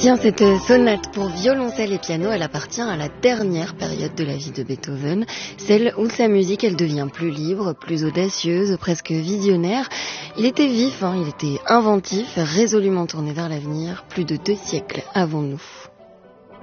Tiens, cette sonate pour violoncelle et piano, elle appartient à la dernière période de la vie de Beethoven, celle où sa musique, elle devient plus libre, plus audacieuse, presque visionnaire. Il était vif, il était inventif, résolument tourné vers l'avenir, plus de 2 siècles avant nous.